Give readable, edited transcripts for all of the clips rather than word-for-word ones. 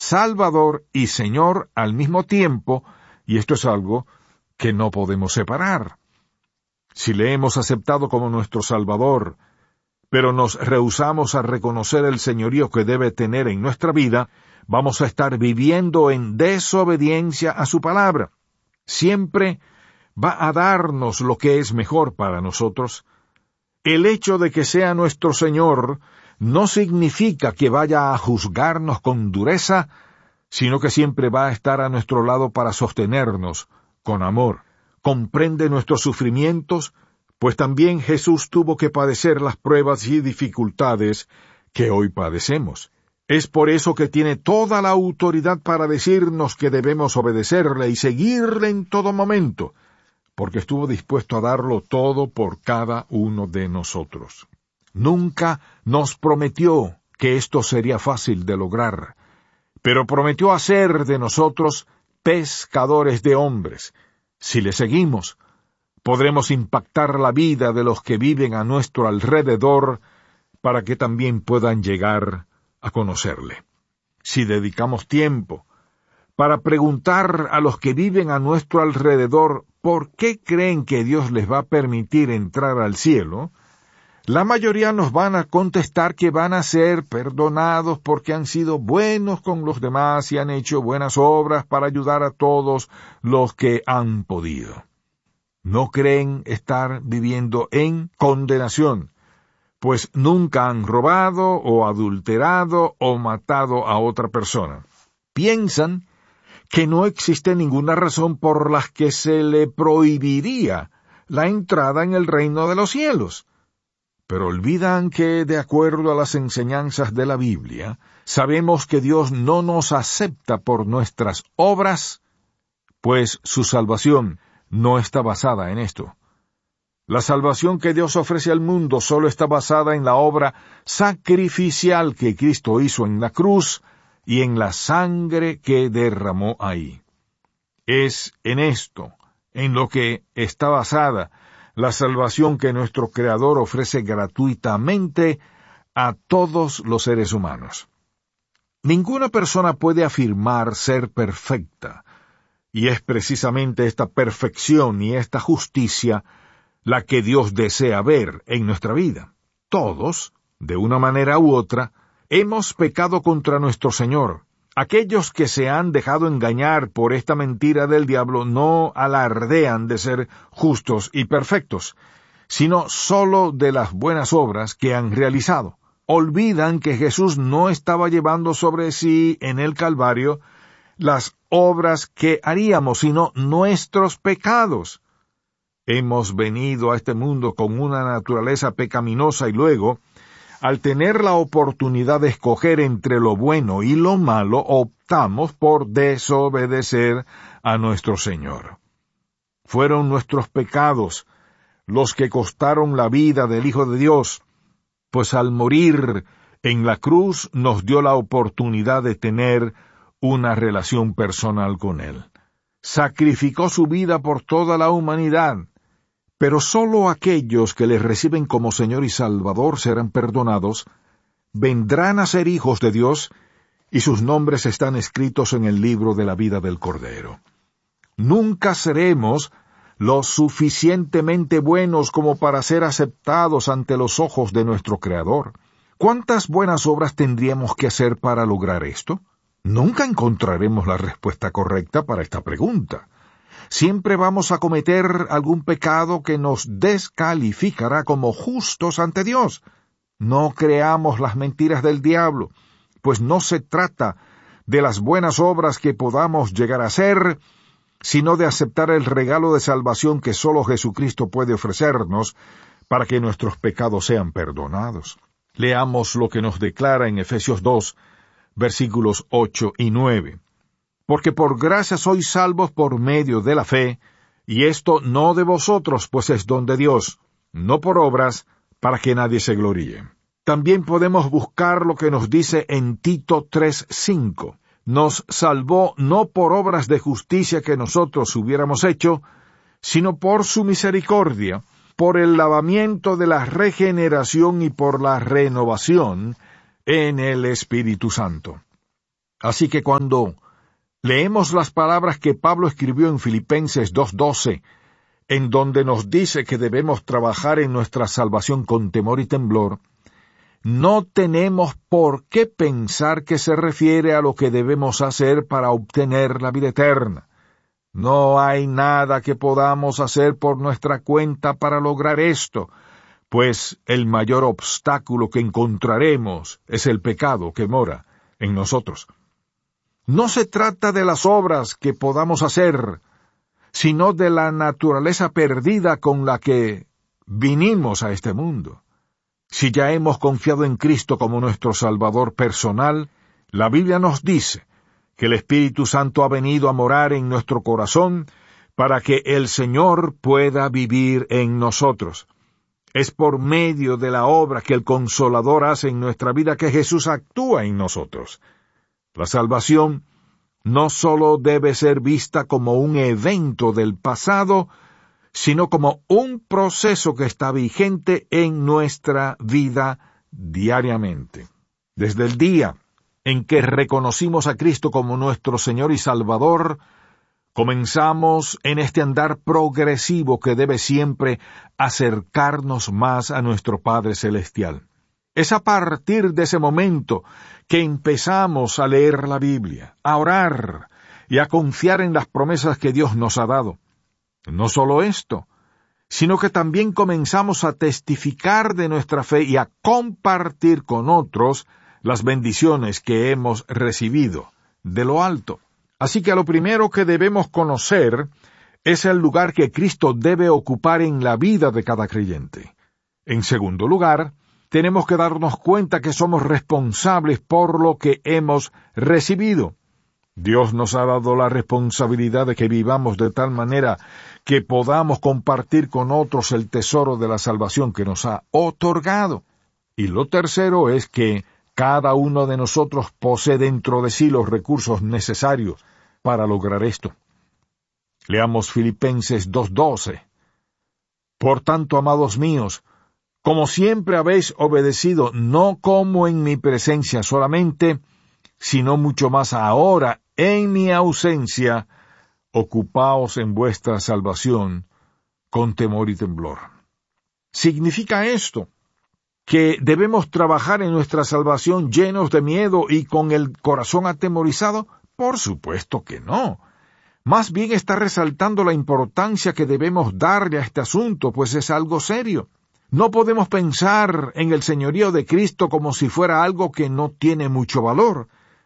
Salvador y Señor al mismo tiempo, y esto es algo que no podemos separar. Si le hemos aceptado como nuestro Salvador, pero nos rehusamos a reconocer el señorío que debe tener en nuestra vida, vamos a estar viviendo en desobediencia a su palabra. Siempre va a darnos lo que es mejor para nosotros. El hecho de que sea nuestro Señor no significa que vaya a juzgarnos con dureza, sino que siempre va a estar a nuestro lado para sostenernos con amor. Comprende nuestros sufrimientos, pues también Jesús tuvo que padecer las pruebas y dificultades que hoy padecemos. Es por eso que tiene toda la autoridad para decirnos que debemos obedecerle y seguirle en todo momento, porque estuvo dispuesto a darlo todo por cada uno de nosotros. Nunca nos prometió que esto sería fácil de lograr, pero prometió hacer de nosotros pescadores de hombres. Si le seguimos, podremos impactar la vida de los que viven a nuestro alrededor para que también puedan llegar a conocerle. Si dedicamos tiempo para preguntar a los que viven a nuestro alrededor por qué creen que Dios les va a permitir entrar al cielo, la mayoría nos van a contestar que van a ser perdonados porque han sido buenos con los demás y han hecho buenas obras para ayudar a todos los que han podido. No creen estar viviendo en condenación, pues nunca han robado o adulterado o matado a otra persona. Piensan que no existe ninguna razón por la que se le prohibiría la entrada en el reino de los cielos. Pero olvidan que, de acuerdo a las enseñanzas de la Biblia, sabemos que Dios no nos acepta por nuestras obras, pues su salvación no está basada en esto. La salvación que Dios ofrece al mundo solo está basada en la obra sacrificial que Cristo hizo en la cruz y en la sangre que derramó ahí. Es en esto, en lo que está basada la salvación que nuestro Creador ofrece gratuitamente a todos los seres humanos. Ninguna persona puede afirmar ser perfecta, y es precisamente esta perfección y esta justicia la que Dios desea ver en nuestra vida. Todos, de una manera u otra, hemos pecado contra nuestro Señor. Aquellos que se han dejado engañar por esta mentira del diablo no alardean de ser justos y perfectos, sino sólo de las buenas obras que han realizado. Olvidan que Jesús no estaba llevando sobre sí en el Calvario las obras que haríamos, sino nuestros pecados. Hemos venido a este mundo con una naturaleza pecaminosa y luego, al tener la oportunidad de escoger entre lo bueno y lo malo, optamos por desobedecer a nuestro Señor. Fueron nuestros pecados los que costaron la vida del Hijo de Dios, pues al morir en la cruz nos dio la oportunidad de tener una relación personal con Él. Sacrificó su vida por toda la humanidad, pero sólo aquellos que le reciben como Señor y Salvador serán perdonados, vendrán a ser hijos de Dios, y sus nombres están escritos en el libro de la vida del Cordero. Nunca seremos lo suficientemente buenos como para ser aceptados ante los ojos de nuestro Creador. ¿Cuántas buenas obras tendríamos que hacer para lograr esto? Nunca encontraremos la respuesta correcta para esta pregunta. Siempre vamos a cometer algún pecado que nos descalificará como justos ante Dios. No creamos las mentiras del diablo, pues no se trata de las buenas obras que podamos llegar a hacer, sino de aceptar el regalo de salvación que solo Jesucristo puede ofrecernos para que nuestros pecados sean perdonados. Leamos lo que nos declara en Efesios 2, versículos 8 y 9. Porque por gracia sois salvos por medio de la fe, y esto no de vosotros, pues es don de Dios, no por obras, para que nadie se gloríe. También podemos buscar lo que nos dice en Tito 3:5. Nos salvó no por obras de justicia que nosotros hubiéramos hecho, sino por su misericordia, por el lavamiento de la regeneración y por la renovación en el Espíritu Santo. Así que cuando leemos las palabras que Pablo escribió en Filipenses 2:12, en donde nos dice que debemos trabajar en nuestra salvación con temor y temblor, no tenemos por qué pensar que se refiere a lo que debemos hacer para obtener la vida eterna. No hay nada que podamos hacer por nuestra cuenta para lograr esto, pues el mayor obstáculo que encontraremos es el pecado que mora en nosotros. No se trata de las obras que podamos hacer, sino de la naturaleza perdida con la que vinimos a este mundo. Si ya hemos confiado en Cristo como nuestro Salvador personal, la Biblia nos dice que el Espíritu Santo ha venido a morar en nuestro corazón para que el Señor pueda vivir en nosotros. Es por medio de la obra que el Consolador hace en nuestra vida que Jesús actúa en nosotros. La salvación no solo debe ser vista como un evento del pasado, sino como un proceso que está vigente en nuestra vida diariamente. Desde el día en que reconocimos a Cristo como nuestro Señor y Salvador, comenzamos en este andar progresivo que debe siempre acercarnos más a nuestro Padre Celestial. Es a partir de ese momento que empezamos a leer la Biblia, a orar y a confiar en las promesas que Dios nos ha dado. No solo esto, sino que también comenzamos a testificar de nuestra fe y a compartir con otros las bendiciones que hemos recibido de lo alto. Así que lo primero que debemos conocer es el lugar que Cristo debe ocupar en la vida de cada creyente. En segundo lugar, tenemos que darnos cuenta que somos responsables por lo que hemos recibido. Dios nos ha dado la responsabilidad de que vivamos de tal manera que podamos compartir con otros el tesoro de la salvación que nos ha otorgado. Y lo tercero es que cada uno de nosotros posee dentro de sí los recursos necesarios para lograr esto. Leamos Filipenses 2:12. Por tanto, amados míos, como siempre habéis obedecido, no como en mi presencia solamente, sino mucho más ahora, en mi ausencia, ocupaos en vuestra salvación con temor y temblor. ¿Significa esto que debemos trabajar en nuestra salvación llenos de miedo y con el corazón atemorizado? Por supuesto que no. Más bien está resaltando la importancia que debemos darle a este asunto, pues es algo serio. No podemos pensar en el señorío de Cristo como si fuera algo que no tiene mucho valor.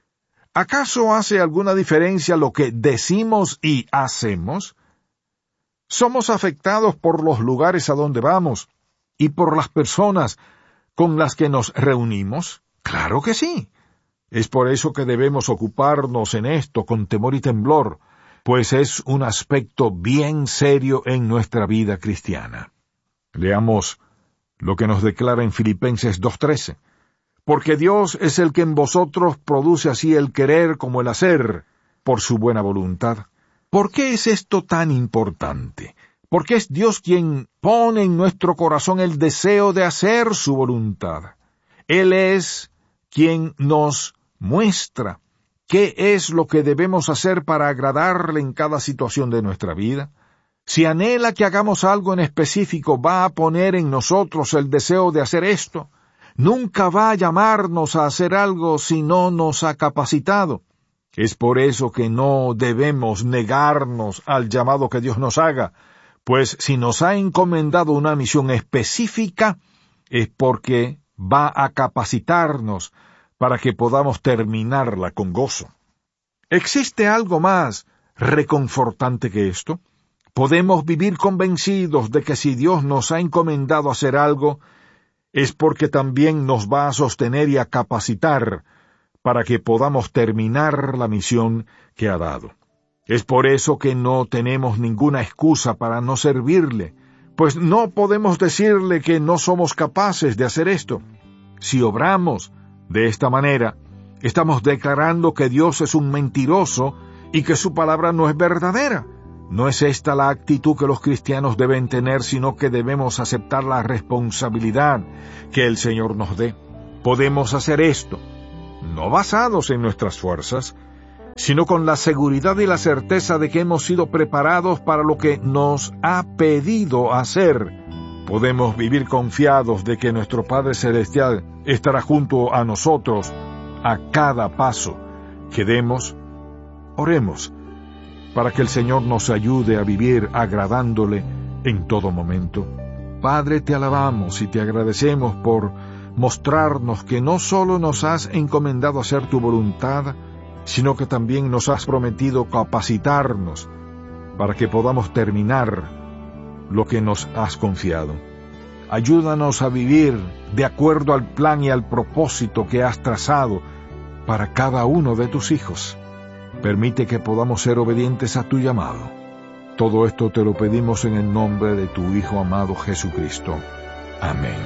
¿Acaso hace alguna diferencia lo que decimos y hacemos? ¿Somos afectados por los lugares a donde vamos y por las personas con las que nos reunimos? Claro que sí. Es por eso que debemos ocuparnos en esto con temor y temblor, pues es un aspecto bien serio en nuestra vida cristiana. Leamos lo que nos declara en Filipenses 2:13. Porque Dios es el que en vosotros produce así el querer como el hacer, por su buena voluntad. ¿Por qué es esto tan importante? Porque es Dios quien pone en nuestro corazón el deseo de hacer su voluntad. Él es quien nos muestra qué es lo que debemos hacer para agradarle en cada situación de nuestra vida. Si anhela que hagamos algo en específico, va a poner en nosotros el deseo de hacer esto. Nunca va a llamarnos a hacer algo si no nos ha capacitado. Es por eso que no debemos negarnos al llamado que Dios nos haga, pues si nos ha encomendado una misión específica, es porque va a capacitarnos para que podamos terminarla con gozo. ¿Existe algo más reconfortante que esto? Podemos vivir convencidos de que si Dios nos ha encomendado hacer algo, es porque también nos va a sostener y a capacitar para que podamos terminar la misión que ha dado. Es por eso que no tenemos ninguna excusa para no servirle, pues no podemos decirle que no somos capaces de hacer esto. Si obramos de esta manera, estamos declarando que Dios es un mentiroso y que su palabra no es verdadera. No es esta la actitud que los cristianos deben tener, sino que debemos aceptar la responsabilidad que el Señor nos dé. Podemos hacer esto, no basados en nuestras fuerzas, sino con la seguridad y la certeza de que hemos sido preparados para lo que nos ha pedido hacer. Podemos vivir confiados de que nuestro Padre Celestial estará junto a nosotros a cada paso que demos. Oremos para que el Señor nos ayude a vivir agradándole en todo momento. Padre, te alabamos y te agradecemos por mostrarnos que no solo nos has encomendado hacer tu voluntad, sino que también nos has prometido capacitarnos para que podamos terminar lo que nos has confiado. Ayúdanos a vivir de acuerdo al plan y al propósito que has trazado para cada uno de tus hijos. Permite que podamos ser obedientes a tu llamado. Todo esto te lo pedimos en el nombre de tu Hijo amado Jesucristo. Amén.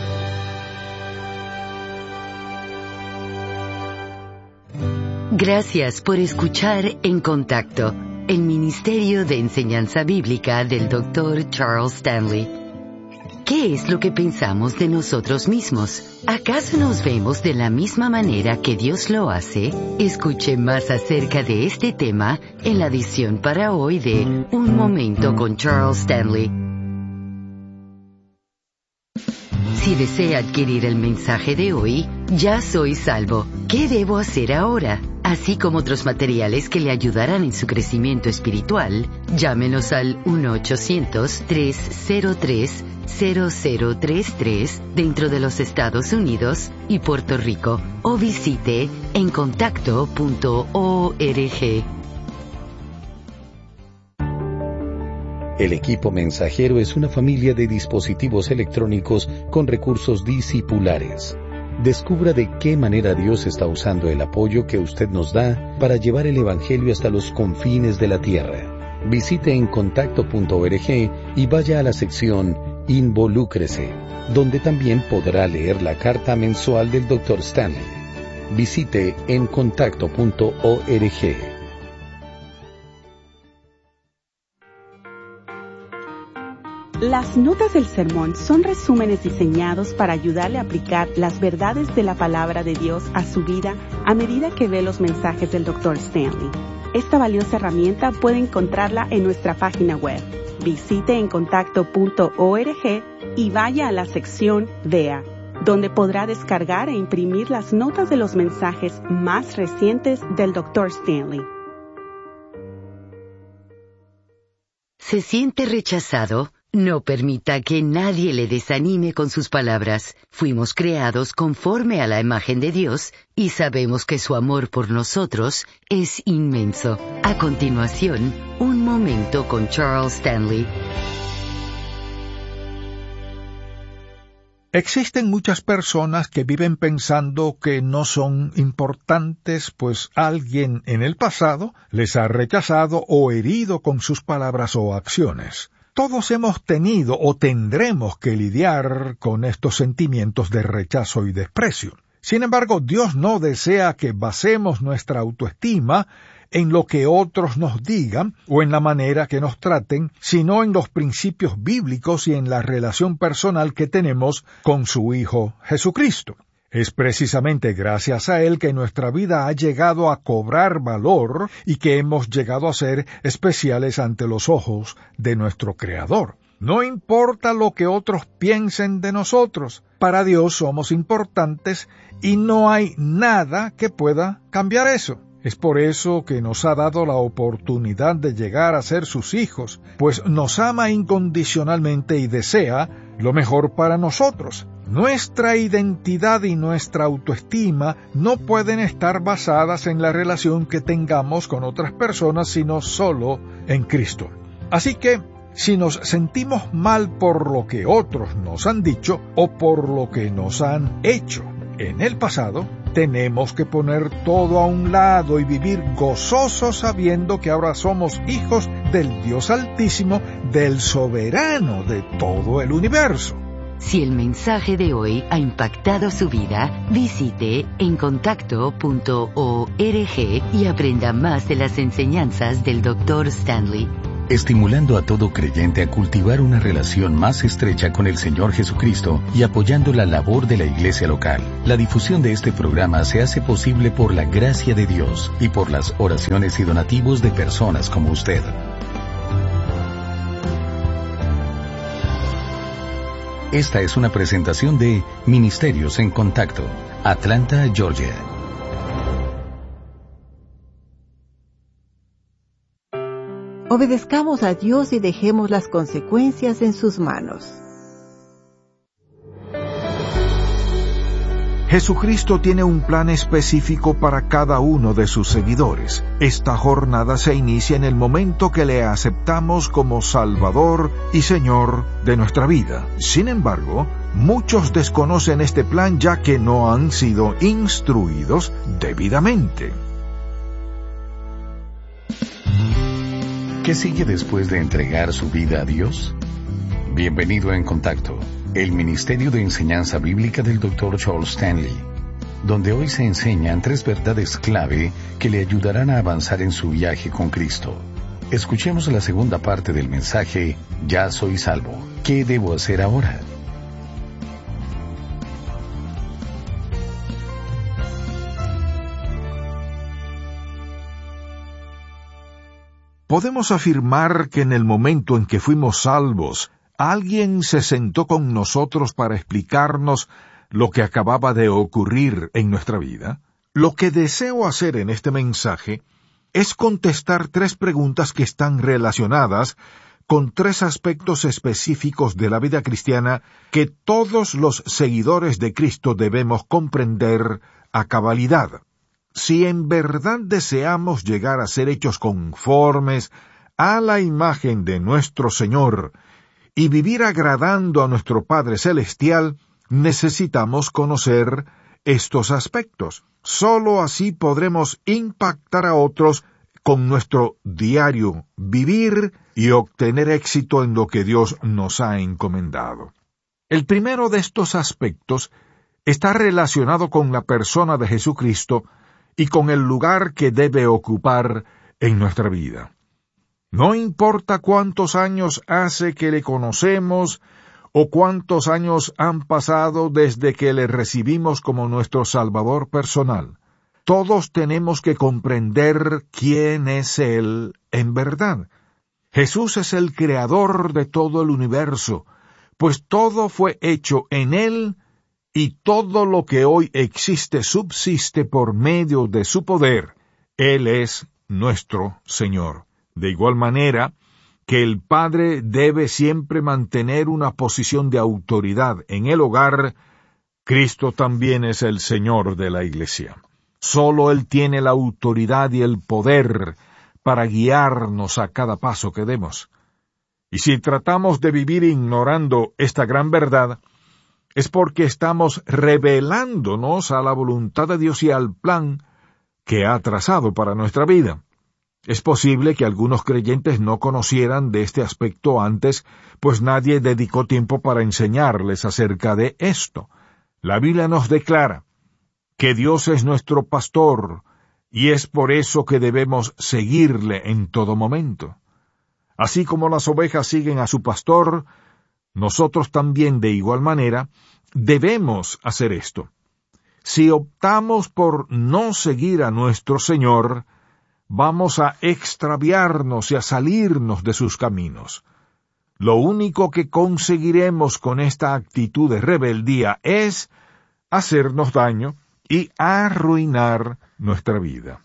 Gracias por escuchar En Contacto, el Ministerio de Enseñanza Bíblica del Dr. Charles Stanley. ¿Qué es lo que pensamos de nosotros mismos? ¿Acaso nos vemos de la misma manera que Dios lo hace? Escuche más acerca de este tema en la edición para hoy de Un Momento con Charles Stanley. Si desea adquirir el mensaje de hoy, Ya soy salvo, ¿qué debo hacer ahora? Así como otros materiales que le ayudarán en su crecimiento espiritual, llámenos al 1-800-303-0033 dentro de los Estados Unidos y Puerto Rico, o visite encontacto.org. El equipo mensajero es una familia de dispositivos electrónicos con recursos discipulares. Descubra de qué manera Dios está usando el apoyo que usted nos da para llevar el Evangelio hasta los confines de la tierra. Visite encontacto.org y vaya a la sección Involúcrese, donde también podrá leer la carta mensual del Dr. Stanley. Visite encontacto.org. Las notas del sermón son resúmenes diseñados para ayudarle a aplicar las verdades de la palabra de Dios a su vida a medida que ve los mensajes del Dr. Stanley. Esta valiosa herramienta puede encontrarla en nuestra página web. Visite encontacto.org y vaya a la sección Vea, donde podrá descargar e imprimir las notas de los mensajes más recientes del Dr. Stanley. ¿Se siente rechazado? No permita que nadie le desanime con sus palabras. Fuimos creados conforme a la imagen de Dios y sabemos que su amor por nosotros es inmenso. A continuación, Un Momento con Charles Stanley. Existen muchas personas que viven pensando que no son importantes, pues alguien en el pasado les ha rechazado o herido con sus palabras o acciones. Todos hemos tenido o tendremos que lidiar con estos sentimientos de rechazo y desprecio. Sin embargo, Dios no desea que basemos nuestra autoestima en lo que otros nos digan o en la manera que nos traten, sino en los principios bíblicos y en la relación personal que tenemos con su Hijo Jesucristo. Es precisamente gracias a Él que nuestra vida ha llegado a cobrar valor y que hemos llegado a ser especiales ante los ojos de nuestro Creador. No importa lo que otros piensen de nosotros, para Dios somos importantes y no hay nada que pueda cambiar eso. Es por eso que nos ha dado la oportunidad de llegar a ser sus hijos, pues nos ama incondicionalmente y desea lo mejor para nosotros. Nuestra identidad y nuestra autoestima no pueden estar basadas en la relación que tengamos con otras personas, sino solo en Cristo. Así que, si nos sentimos mal por lo que otros nos han dicho o por lo que nos han hecho en el pasado, tenemos que poner todo a un lado y vivir gozosos sabiendo que ahora somos hijos del Dios Altísimo, del soberano de todo el universo. Si el mensaje de hoy ha impactado su vida, visite encontacto.org y aprenda más de las enseñanzas del Dr. Stanley. estimulando a todo creyente a cultivar una relación más estrecha con el Señor Jesucristo y apoyando la labor de la iglesia local. La difusión de este programa se hace posible por la gracia de Dios y por las oraciones y donativos de personas como usted. Esta es una presentación de Ministerios en Contacto, Atlanta, Georgia. Obedezcamos a Dios y dejemos las consecuencias en sus manos. Jesucristo tiene un plan específico para cada uno de sus seguidores. Esta jornada se inicia en el momento que le aceptamos como Salvador y Señor de nuestra vida. Sin embargo, muchos desconocen este plan ya que no han sido instruidos debidamente. ¿Qué sigue después de entregar su vida a Dios? Bienvenido a En Contacto, el Ministerio de Enseñanza Bíblica del Dr. Charles Stanley, donde hoy se enseñan 3 verdades clave que le ayudarán a avanzar en su viaje con Cristo. Escuchemos la segunda parte del mensaje, Ya soy salvo. ¿Qué debo hacer ahora? Podemos afirmar que en el momento en que fuimos salvos, alguien se sentó con nosotros para explicarnos lo que acababa de ocurrir en nuestra vida. Lo que deseo hacer en este mensaje es contestar 3 preguntas que están relacionadas con 3 aspectos específicos de la vida cristiana que todos los seguidores de Cristo debemos comprender a cabalidad. Si en verdad deseamos llegar a ser hechos conformes a la imagen de nuestro Señor y vivir agradando a nuestro Padre Celestial, necesitamos conocer estos aspectos. Solo así podremos impactar a otros con nuestro diario vivir y obtener éxito en lo que Dios nos ha encomendado. El primero de estos aspectos está relacionado con la persona de Jesucristo y con el lugar que debe ocupar en nuestra vida. No importa cuántos años hace que le conocemos o cuántos años han pasado desde que le recibimos como nuestro Salvador personal, todos tenemos que comprender quién es Él en verdad. Jesús es el creador de todo el universo, pues todo fue hecho en Él y todo lo que hoy existe subsiste por medio de su poder. Él es nuestro Señor. De igual manera que el padre debe siempre mantener una posición de autoridad en el hogar, Cristo también es el Señor de la Iglesia. Solo Él tiene la autoridad y el poder para guiarnos a cada paso que demos. Y si tratamos de vivir ignorando esta gran verdad, es porque estamos rebelándonos a la voluntad de Dios y al plan que ha trazado para nuestra vida. Es posible que algunos creyentes no conocieran de este aspecto antes, pues nadie dedicó tiempo para enseñarles acerca de esto. La Biblia nos declara que Dios es nuestro pastor, y es por eso que debemos seguirle en todo momento. Así como las ovejas siguen a su pastor, nosotros también, de igual manera, debemos hacer esto. Si optamos por no seguir a nuestro Señor, vamos a extraviarnos y a salirnos de sus caminos. Lo único que conseguiremos con esta actitud de rebeldía es hacernos daño y arruinar nuestra vida.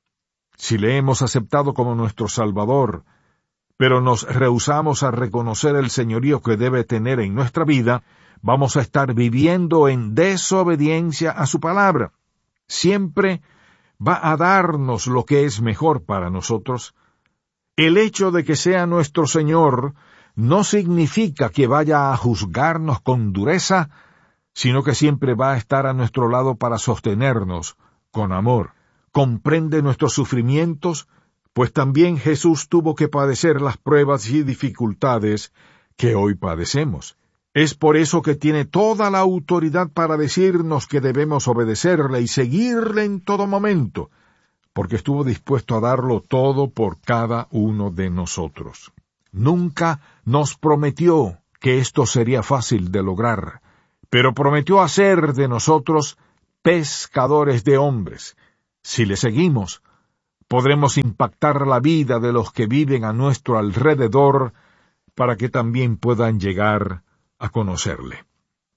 Si le hemos aceptado como nuestro Salvador, pero nos rehusamos a reconocer el señorío que debe tener en nuestra vida, vamos a estar viviendo en desobediencia a su palabra. Siempre va a darnos lo que es mejor para nosotros. El hecho de que sea nuestro Señor no significa que vaya a juzgarnos con dureza, sino que siempre va a estar a nuestro lado para sostenernos con amor. Comprende nuestros sufrimientos, pues también Jesús tuvo que padecer las pruebas y dificultades que hoy padecemos. Es por eso que tiene toda la autoridad para decirnos que debemos obedecerle y seguirle en todo momento, porque estuvo dispuesto a darlo todo por cada uno de nosotros. nunca nos prometió que esto sería fácil de lograr, pero prometió hacer de nosotros pescadores de hombres. Si le seguimos, podremos impactar la vida de los que viven a nuestro alrededor para que también puedan llegar a conocerle.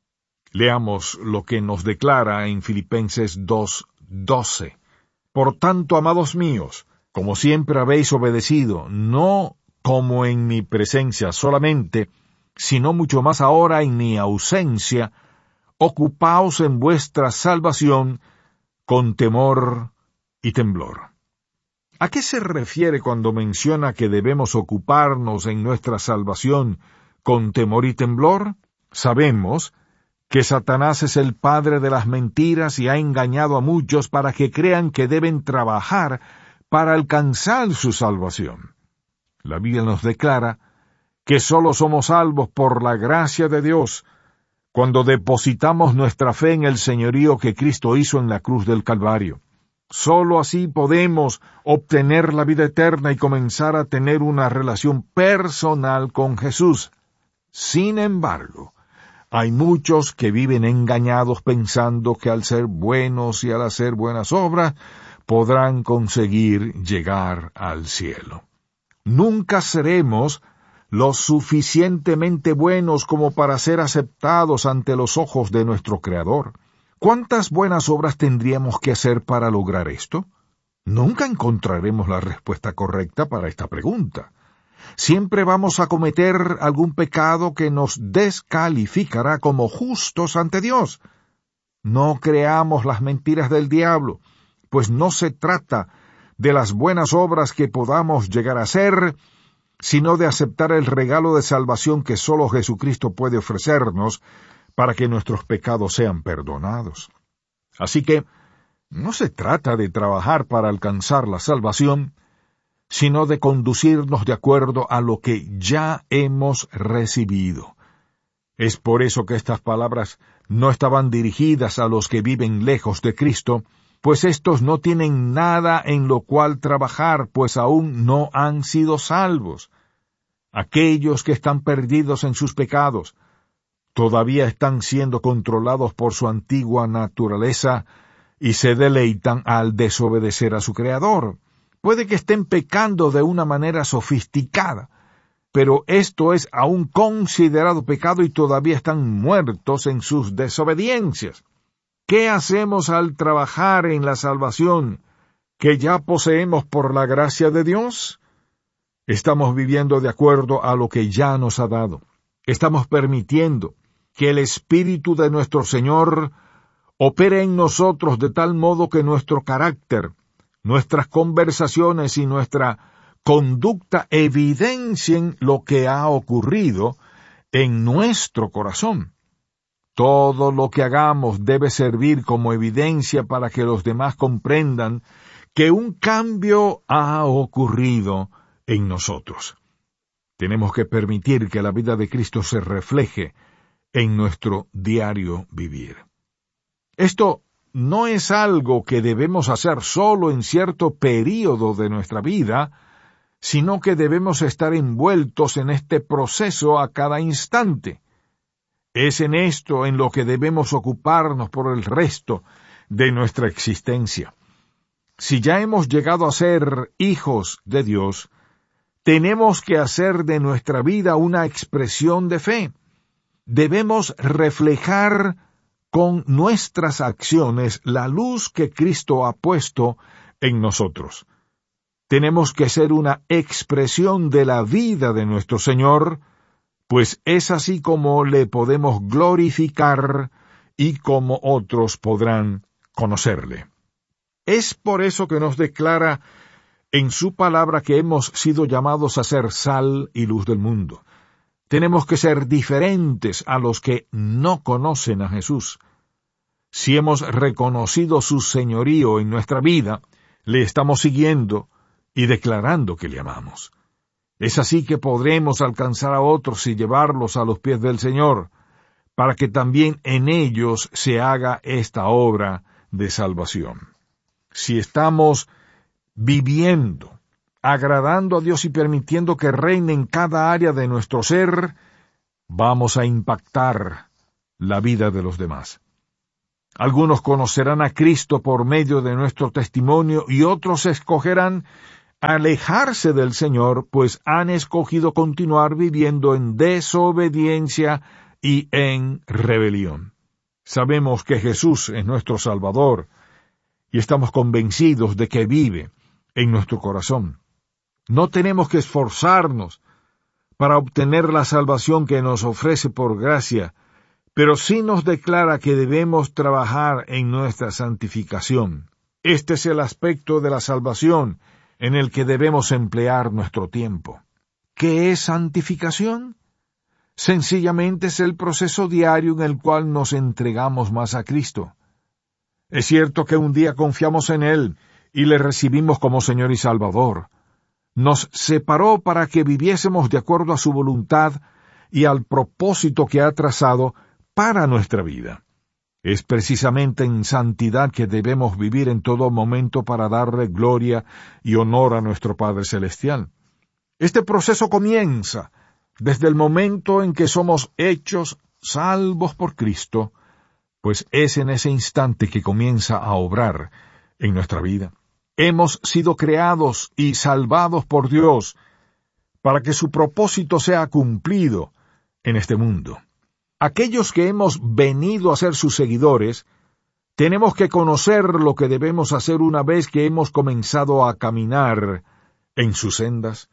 Leamos lo que nos declara en Filipenses 2:12. Por tanto, amados míos, como siempre habéis obedecido, no como en mi presencia solamente, sino mucho más ahora en mi ausencia, ocupaos en vuestra salvación con temor y temblor. ¿A qué se refiere cuando menciona que debemos ocuparnos en nuestra salvación con temor y temblor? Sabemos que Satanás es el padre de las mentiras y ha engañado a muchos para que crean que deben trabajar para alcanzar su salvación. La Biblia nos declara que sólo somos salvos por la gracia de Dios cuando depositamos nuestra fe en el señorío que Cristo hizo en la cruz del Calvario. Sólo así podemos obtener la vida eterna y comenzar a tener una relación personal con Jesús. Sin embargo, hay muchos que viven engañados pensando que al ser buenos y al hacer buenas obras podrán conseguir llegar al cielo. Nunca seremos lo suficientemente buenos como para ser aceptados ante los ojos de nuestro Creador. ¿Cuántas buenas obras tendríamos que hacer para lograr esto? Nunca encontraremos la respuesta correcta para esta pregunta. Siempre vamos a cometer algún pecado que nos descalificará como justos ante Dios. No creamos las mentiras del diablo, pues no se trata de las buenas obras que podamos llegar a hacer, sino de aceptar el regalo de salvación que sólo Jesucristo puede ofrecernos para que nuestros pecados sean perdonados. Así que no se trata de trabajar para alcanzar la salvación, sino de conducirnos de acuerdo a lo que ya hemos recibido. Es por eso que estas palabras no estaban dirigidas a los que viven lejos de Cristo, pues éstos no tienen nada en lo cual trabajar, pues aún no han sido salvos. Aquellos que están perdidos en sus pecados, todavía están siendo controlados por su antigua naturaleza y se deleitan al desobedecer a su Creador. Puede que estén pecando de una manera sofisticada, pero esto es aún considerado pecado y todavía están muertos en sus desobediencias. ¿Qué hacemos al trabajar en la salvación que ya poseemos por la gracia de Dios? Estamos viviendo de acuerdo a lo que ya nos ha dado. Estamos permitiendo que el Espíritu de nuestro Señor opere en nosotros de tal modo que nuestro carácter, nuestras conversaciones y nuestra conducta evidencien lo que ha ocurrido en nuestro corazón. Todo lo que hagamos debe servir como evidencia para que los demás comprendan que un cambio ha ocurrido en nosotros. Tenemos que permitir que la vida de Cristo se refleje en nuestro diario vivir. Esto no es algo que debemos hacer solo en cierto período de nuestra vida, sino que debemos estar envueltos en este proceso a cada instante. Es en esto en lo que debemos ocuparnos por el resto de nuestra existencia. Si ya hemos llegado a ser hijos de Dios, tenemos que hacer de nuestra vida una expresión de fe. Debemos reflejar con nuestras acciones la luz que Cristo ha puesto en nosotros. Tenemos que ser una expresión de la vida de nuestro Señor, pues es así como le podemos glorificar y como otros podrán conocerle. Es por eso que nos declara en su palabra que hemos sido llamados a ser sal y luz del mundo. Tenemos que ser diferentes a los que no conocen a Jesús. Si hemos reconocido su señorío en nuestra vida, le estamos siguiendo y declarando que le amamos. Es así que podremos alcanzar a otros y llevarlos a los pies del Señor, para que también en ellos se haga esta obra de salvación. Si estamos viviendo agradando a Dios y permitiendo que reine en cada área de nuestro ser, vamos a impactar la vida de los demás. Algunos conocerán a Cristo por medio de nuestro testimonio y otros escogerán alejarse del Señor, pues han escogido continuar viviendo en desobediencia y en rebelión. Sabemos que Jesús es nuestro Salvador y estamos convencidos de que vive en nuestro corazón. No tenemos que esforzarnos para obtener la salvación que nos ofrece por gracia, pero sí nos declara que debemos trabajar en nuestra santificación. Este es el aspecto de la salvación en el que debemos emplear nuestro tiempo. ¿Qué es santificación? Sencillamente es el proceso diario en el cual nos entregamos más a Cristo. Es cierto que un día confiamos en Él y le recibimos como Señor y Salvador. Nos separó para que viviésemos de acuerdo a su voluntad y al propósito que ha trazado para nuestra vida. Es precisamente en santidad que debemos vivir en todo momento para darle gloria y honor a nuestro Padre Celestial. Este proceso comienza desde el momento en que somos hechos salvos por Cristo, pues es en ese instante que comienza a obrar en nuestra vida. Hemos sido creados y salvados por Dios para que su propósito sea cumplido en este mundo. Aquellos que hemos venido a ser sus seguidores, tenemos que conocer lo que debemos hacer una vez que hemos comenzado a caminar en sus sendas.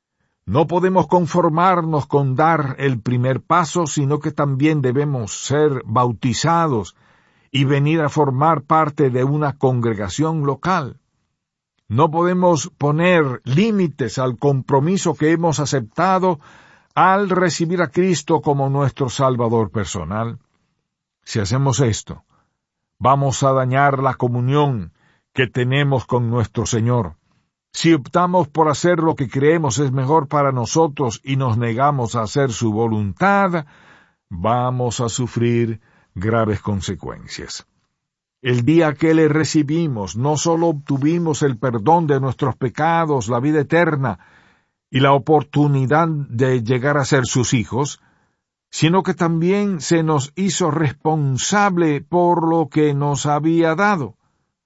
No podemos conformarnos con dar el primer paso, sino que también debemos ser bautizados y venir a formar parte de una congregación local. No podemos poner límites al compromiso que hemos aceptado al recibir a Cristo como nuestro Salvador personal. Si hacemos esto, vamos a dañar la comunión que tenemos con nuestro Señor. Si optamos por hacer lo que creemos es mejor para nosotros y nos negamos a hacer su voluntad, vamos a sufrir graves consecuencias. El día que le recibimos, no solo obtuvimos el perdón de nuestros pecados, la vida eterna y la oportunidad de llegar a ser sus hijos, sino que también se nos hizo responsable por lo que nos había dado.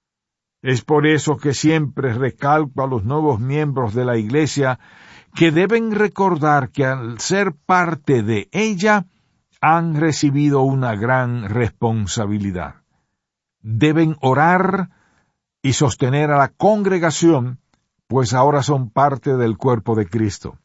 Es por eso que siempre recalco a los nuevos miembros de la Iglesia que deben recordar que al ser parte de ella han recibido una gran responsabilidad. Deben orar y sostener a la congregación, pues ahora son parte del cuerpo de Cristo.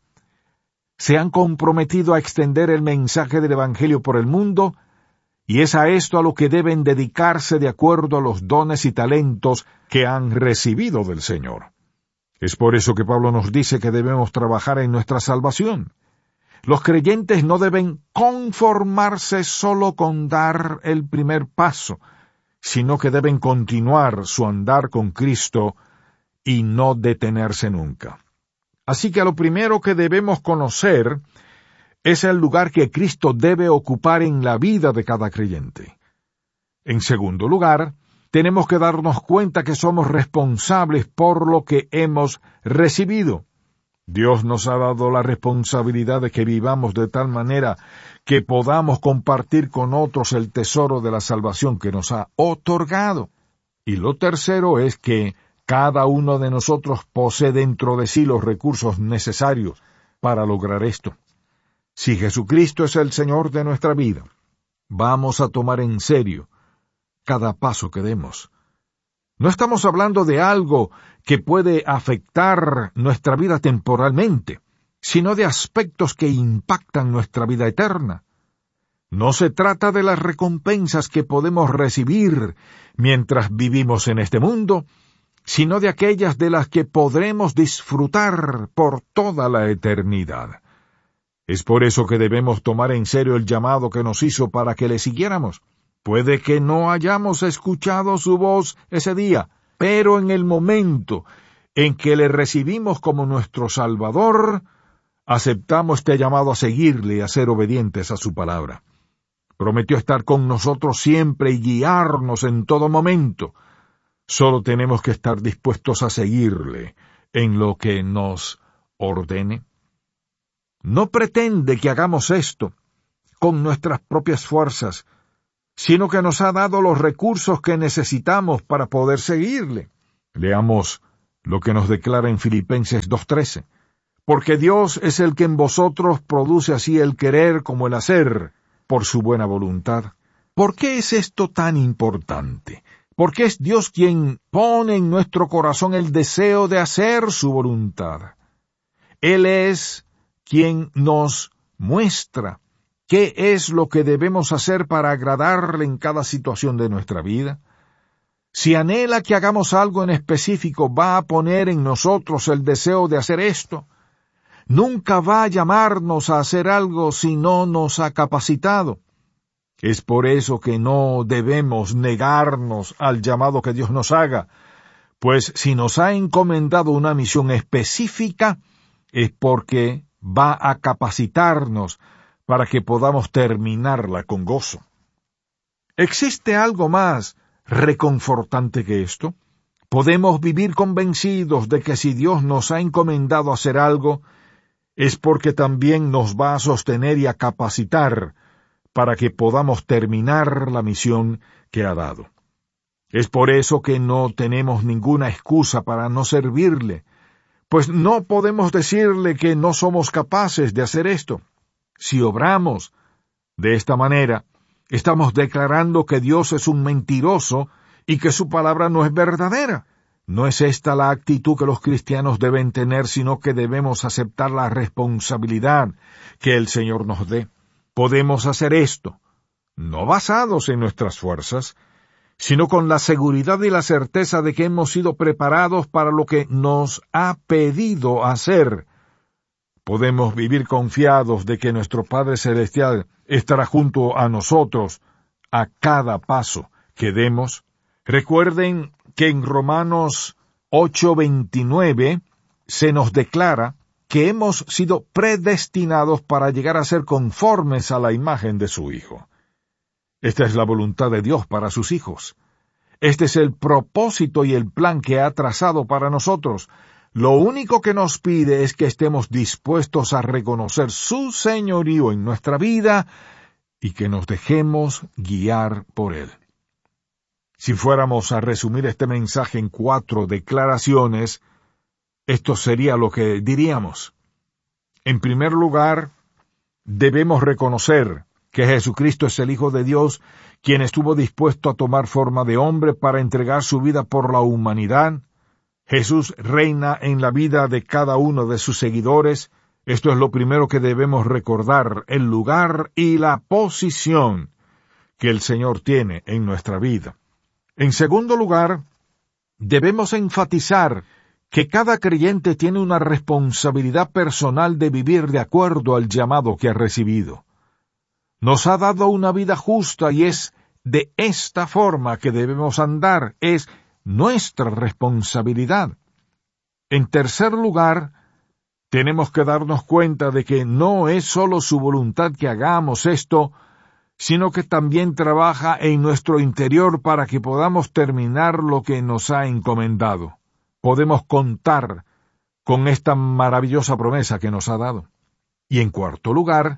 Se han comprometido a extender el mensaje del Evangelio por el mundo, y es a esto a lo que deben dedicarse de acuerdo a los dones y talentos que han recibido del Señor. Es por eso que Pablo nos dice que debemos trabajar en nuestra salvación. Los creyentes no deben conformarse solo con dar el primer paso, sino que deben continuar su andar con Cristo y no detenerse nunca. Así que lo primero que debemos conocer es el lugar que Cristo debe ocupar en la vida de cada creyente. En segundo lugar, tenemos que darnos cuenta que somos responsables por lo que hemos recibido. Dios nos ha dado la responsabilidad de que vivamos de tal manera que podamos compartir con otros el tesoro de la salvación que nos ha otorgado. Y lo tercero es que cada uno de nosotros posee dentro de sí los recursos necesarios para lograr esto. Si Jesucristo es el Señor de nuestra vida, vamos a tomar en serio cada paso que demos. No estamos hablando de algo que puede afectar nuestra vida temporalmente, sino de aspectos que impactan nuestra vida eterna. No se trata de las recompensas que podemos recibir mientras vivimos en este mundo, sino de aquellas de las que podremos disfrutar por toda la eternidad. Es por eso que debemos tomar en serio el llamado que nos hizo para que le siguiéramos. Puede que no hayamos escuchado su voz ese día, pero en el momento en que le recibimos como nuestro Salvador, aceptamos este llamado a seguirle y a ser obedientes a su palabra. Prometió estar con nosotros siempre y guiarnos en todo momento. Solo tenemos que estar dispuestos a seguirle en lo que nos ordene? No pretende que hagamos esto con nuestras propias fuerzas, sino que nos ha dado los recursos que necesitamos para poder seguirle. Leamos lo que nos declara en Filipenses 2:13. Porque Dios es el que en vosotros produce así el querer como el hacer, por su buena voluntad. ¿Por qué es esto tan importante? Porque es Dios quien pone en nuestro corazón el deseo de hacer su voluntad. Él es quien nos muestra qué es lo que debemos hacer para agradarle en cada situación de nuestra vida. Si anhela que hagamos algo en específico, va a poner en nosotros el deseo de hacer esto. Nunca va a llamarnos a hacer algo si no nos ha capacitado. Es por eso que no debemos negarnos al llamado que Dios nos haga, pues si nos ha encomendado una misión específica, es porque va a capacitarnos para que podamos terminarla con gozo. ¿Existe algo más reconfortante que esto? Podemos vivir convencidos de que si Dios nos ha encomendado hacer algo, es porque también nos va a sostener y a capacitar para que podamos terminar la misión que ha dado. Es por eso que no tenemos ninguna excusa para no servirle, pues no podemos decirle que no somos capaces de hacer esto. Si obramos de esta manera, estamos declarando que Dios es un mentiroso y que su palabra no es verdadera. No es esta la actitud que los cristianos deben tener, sino que debemos aceptar la responsabilidad que el Señor nos dé. Podemos hacer esto, no basados en nuestras fuerzas, sino con la seguridad y la certeza de que hemos sido preparados para lo que nos ha pedido hacer. Podemos vivir confiados de que nuestro Padre Celestial estará junto a nosotros a cada paso que demos. Recuerden que en Romanos 8:29 se nos declara que hemos sido predestinados para llegar a ser conformes a la imagen de su Hijo. Esta es la voluntad de Dios para sus hijos. Este es el propósito y el plan que ha trazado para nosotros. Lo único que nos pide es que estemos dispuestos a reconocer su señorío en nuestra vida y que nos dejemos guiar por Él. Si fuéramos a resumir este mensaje en 4 declaraciones, esto sería lo que diríamos. En primer lugar, debemos reconocer que Jesucristo es el Hijo de Dios, quien estuvo dispuesto a tomar forma de hombre para entregar su vida por la humanidad. Jesús reina en la vida de cada uno de sus seguidores. Esto es lo primero que debemos recordar, el lugar y la posición que el Señor tiene en nuestra vida. En segundo lugar, debemos enfatizar que cada creyente tiene una responsabilidad personal de vivir de acuerdo al llamado que ha recibido. Nos ha dado una vida justa y es de esta forma que debemos andar, es nuestra responsabilidad. En tercer lugar, tenemos que darnos cuenta de que no es solo su voluntad que hagamos esto, sino que también trabaja en nuestro interior para que podamos terminar lo que nos ha encomendado. Podemos contar con esta maravillosa promesa que nos ha dado. Y en cuarto lugar,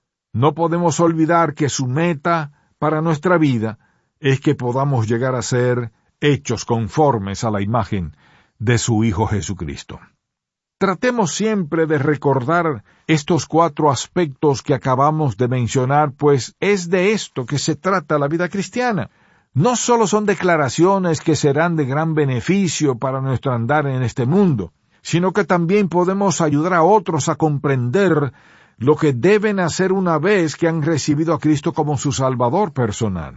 no podemos olvidar que su meta para nuestra vida es que podamos llegar a ser hechos conformes a la imagen de su Hijo Jesucristo. Tratemos siempre de recordar estos 4 aspectos que acabamos de mencionar, pues es de esto que se trata la vida cristiana. No solo son declaraciones que serán de gran beneficio para nuestro andar en este mundo, sino que también podemos ayudar a otros a comprender lo que deben hacer una vez que han recibido a Cristo como su Salvador personal.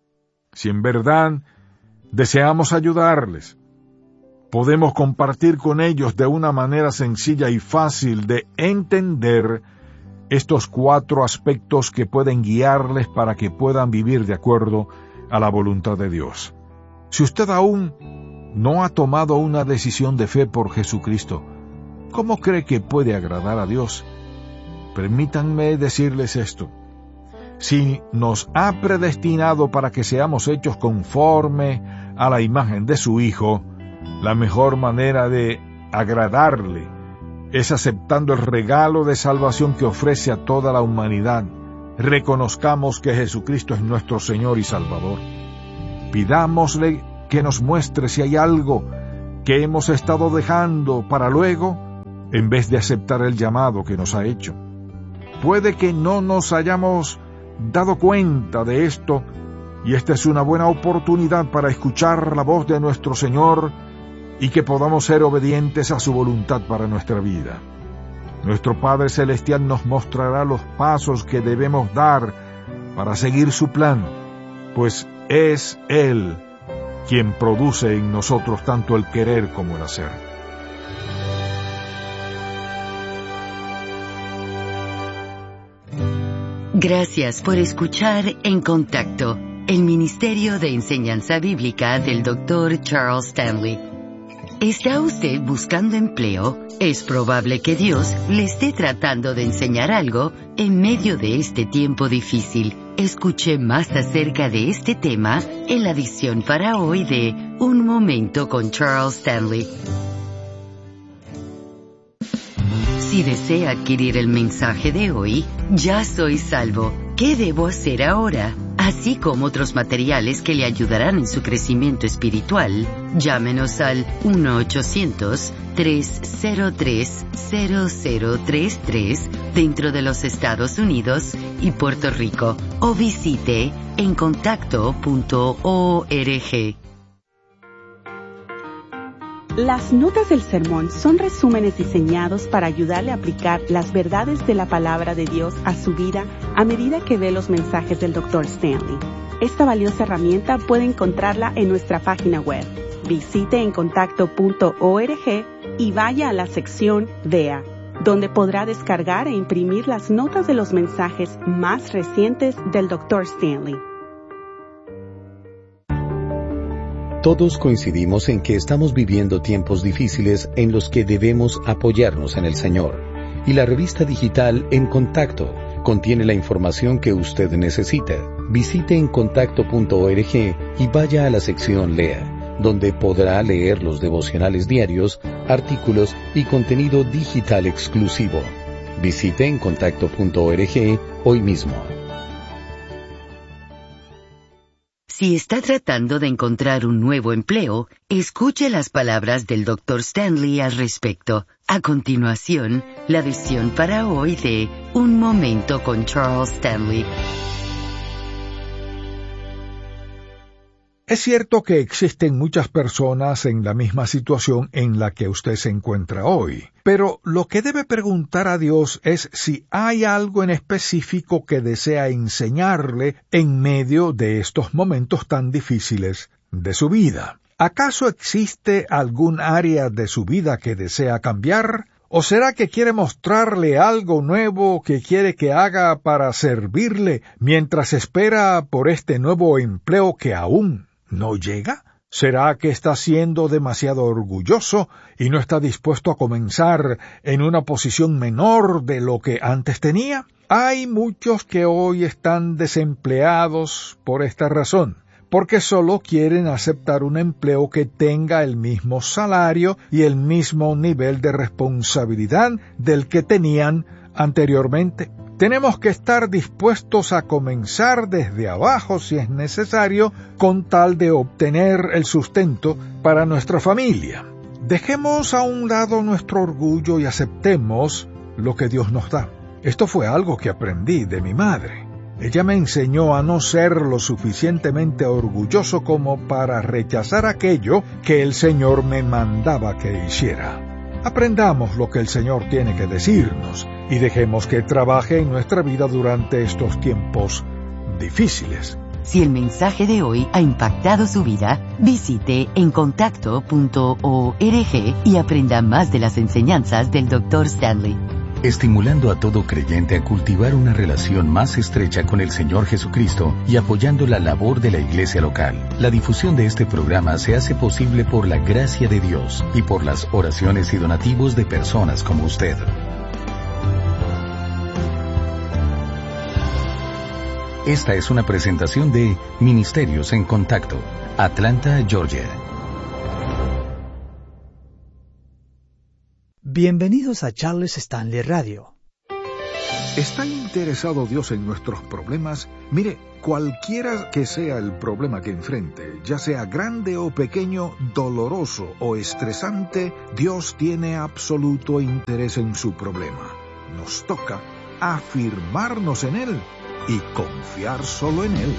Si en verdad deseamos ayudarles, podemos compartir con ellos de una manera sencilla y fácil de entender estos 4 aspectos que pueden guiarles para que puedan vivir de acuerdo a la voluntad de Dios. Si usted aún no ha tomado una decisión de fe por Jesucristo, ¿cómo cree que puede agradar a Dios? Permítanme decirles esto. Si nos ha predestinado para que seamos hechos conforme a la imagen de su Hijo, la mejor manera de agradarle es aceptando el regalo de salvación que ofrece a toda la humanidad. Reconozcamos que Jesucristo es nuestro Señor y Salvador. Pidámosle que nos muestre si hay algo que hemos estado dejando para luego, en vez de aceptar el llamado que nos ha hecho. Puede que no nos hayamos dado cuenta de esto, y esta es una buena oportunidad para escuchar la voz de nuestro Señor y que podamos ser obedientes a su voluntad para nuestra vida. Nuestro Padre Celestial nos mostrará los pasos que debemos dar para seguir su plan, pues es Él quien produce en nosotros tanto el querer como el hacer. Gracias por escuchar En Contacto, el Ministerio de Enseñanza Bíblica del Dr. Charles Stanley. ¿Está usted buscando empleo? Es probable que Dios le esté tratando de enseñar algo en medio de este tiempo difícil. Escuche más acerca de este tema en la edición para hoy de Un Momento con Charles Stanley. Si desea adquirir el mensaje de hoy, Ya soy salvo, ¿qué debo hacer ahora? Así como otros materiales que le ayudarán en su crecimiento espiritual, llámenos al 1-800-303-0033 dentro de los Estados Unidos y Puerto Rico, o visite encontacto.org. Las notas del sermón son resúmenes diseñados para ayudarle a aplicar las verdades de la palabra de Dios a su vida a medida que ve los mensajes del Dr. Stanley. Esta valiosa herramienta puede encontrarla en nuestra página web. Visite encontacto.org y vaya a la sección Vea, donde podrá descargar e imprimir las notas de los mensajes más recientes del Dr. Stanley. Todos coincidimos en que estamos viviendo tiempos difíciles en los que debemos apoyarnos en el Señor. Y la revista digital En Contacto contiene la información que usted necesita. Visite encontacto.org y vaya a la sección Lea, donde podrá leer los devocionales diarios, artículos y contenido digital exclusivo. Visite encontacto.org hoy mismo. Si está tratando de encontrar un nuevo empleo, escuche las palabras del Dr. Stanley al respecto. A continuación, la edición para hoy de Un Momento con Charles Stanley. Es cierto que existen muchas personas en la misma situación en la que usted se encuentra hoy, pero lo que debe preguntar a Dios es si hay algo en específico que desea enseñarle en medio de estos momentos tan difíciles de su vida. ¿Acaso existe algún área de su vida que desea cambiar? ¿O será que quiere mostrarle algo nuevo que quiere que haga para servirle mientras espera por este nuevo empleo que aún no llega? ¿Será que está siendo demasiado orgulloso y no está dispuesto a comenzar en una posición menor de lo que antes tenía? Hay muchos que hoy están desempleados por esta razón, porque solo quieren aceptar un empleo que tenga el mismo salario y el mismo nivel de responsabilidad del que tenían anteriormente. Tenemos que estar dispuestos a comenzar desde abajo si es necesario, con tal de obtener el sustento para nuestra familia. Dejemos a un lado nuestro orgullo y aceptemos lo que Dios nos da. Esto fue algo que aprendí de mi madre. Ella me enseñó a no ser lo suficientemente orgulloso como para rechazar aquello que el Señor me mandaba que hiciera. Aprendamos lo que el Señor tiene que decirnos y dejemos que trabaje en nuestra vida durante estos tiempos difíciles. Si el mensaje de hoy ha impactado su vida, visite encontacto.org y aprenda más de las enseñanzas del Dr. Stanley. Estimulando a todo creyente a cultivar una relación más estrecha con el Señor Jesucristo y apoyando la labor de la iglesia local. La difusión de este programa se hace posible por la gracia de Dios y por las oraciones y donativos de personas como usted. Esta es una presentación de Ministerios en Contacto, Atlanta, Georgia. Bienvenidos a Charles Stanley Radio. ¿Está interesado Dios en nuestros problemas? Mire, cualquiera que sea el problema que enfrente, ya sea grande o pequeño, doloroso o estresante, Dios tiene absoluto interés en su problema. Nos toca afirmarnos en Él y confiar solo en Él.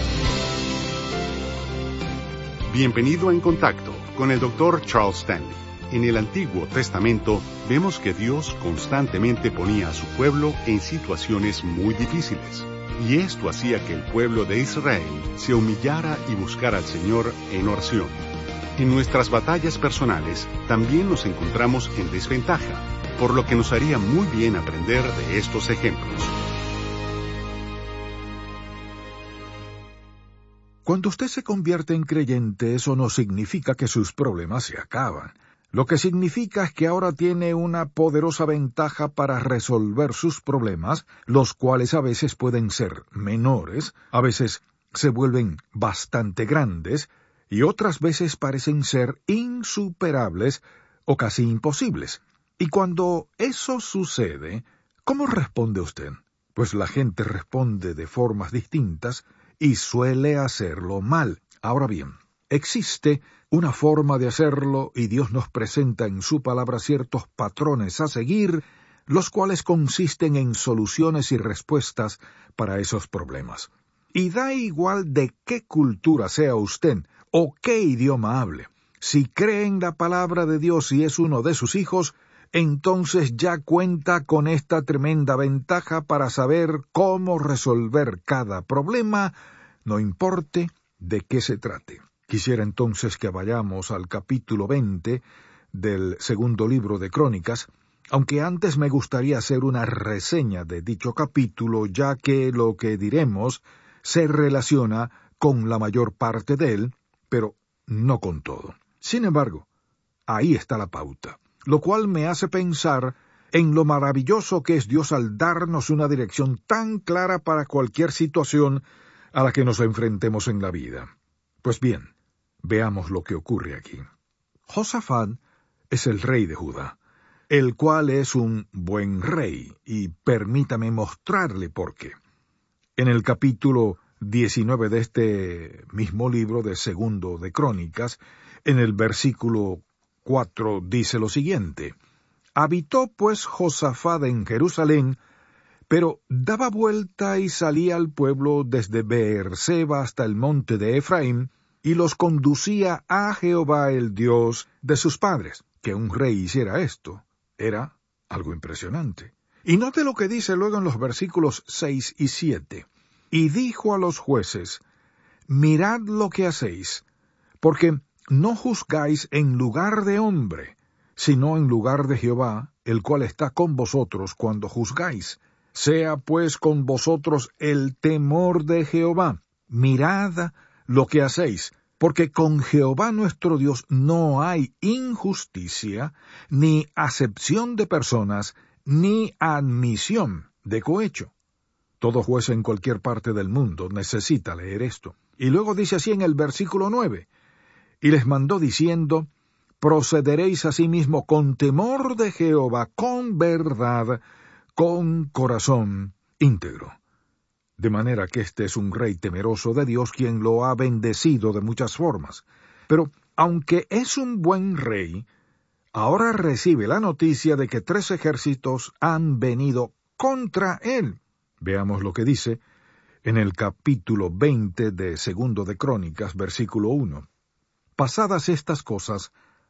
Bienvenido a En Contacto con el Dr. Charles Stanley. En el Antiguo Testamento vemos que Dios constantemente ponía a su pueblo en situaciones muy difíciles, y esto hacía que el pueblo de Israel se humillara y buscara al Señor en oración. En nuestras batallas personales también nos encontramos en desventaja, por lo que nos haría muy bien aprender de estos ejemplos. Cuando usted se convierte en creyente, eso no significa que sus problemas se acaban. Lo que significa es que ahora tiene una poderosa ventaja para resolver sus problemas, los cuales a veces pueden ser menores, a veces se vuelven bastante grandes, y otras veces parecen ser insuperables o casi imposibles. Y cuando eso sucede, ¿cómo responde usted? Pues la gente responde de formas distintas y suele hacerlo mal. Ahora bien, existe una forma de hacerlo y Dios nos presenta en su palabra ciertos patrones a seguir, los cuales consisten en soluciones y respuestas para esos problemas. Y da igual de qué cultura sea usted o qué idioma hable. Si cree en la palabra de Dios y es uno de sus hijos, entonces ya cuenta con esta tremenda ventaja para saber cómo resolver cada problema, no importe de qué se trate. Quisiera entonces que vayamos al capítulo 20 del segundo libro de Crónicas, aunque antes me gustaría hacer una reseña de dicho capítulo, ya que lo que diremos se relaciona con la mayor parte de él, pero no con todo. Sin embargo, ahí está la pauta, lo cual me hace pensar en lo maravilloso que es Dios al darnos una dirección tan clara para cualquier situación a la que nos enfrentemos en la vida. Pues bien, veamos lo que ocurre aquí. Josafat es el rey de Judá, el cual es un buen rey, y permítame mostrarle por qué. En el capítulo 19 de este mismo libro de Segundo de Crónicas, en el versículo 4 dice lo siguiente: Habitó pues Josafat en Jerusalén, pero daba vuelta y salía al pueblo desde Beerseba hasta el monte de Efraín, y los conducía a Jehová el Dios de sus padres. Que un rey hiciera esto era algo impresionante. Y note lo que dice luego en los versículos 6 y 7. Y dijo a los jueces: Mirad lo que hacéis, porque no juzgáis en lugar de hombre, sino en lugar de Jehová, el cual está con vosotros cuando juzgáis. Sea pues con vosotros el temor de Jehová. Mirad lo que hacéis, porque con Jehová nuestro Dios no hay injusticia, ni acepción de personas, ni admisión de cohecho. Todo juez en cualquier parte del mundo necesita leer esto. Y luego dice así en el versículo 9, y les mandó diciendo: Procederéis asimismo con temor de Jehová, con verdad, con corazón íntegro. De manera que este es un rey temeroso de Dios, quien lo ha bendecido de muchas formas. Pero, aunque es un buen rey, ahora recibe la noticia de que 3 ejércitos han venido contra él. Veamos lo que dice en el capítulo 20 de Segundo de Crónicas, versículo 1. Pasadas estas cosas,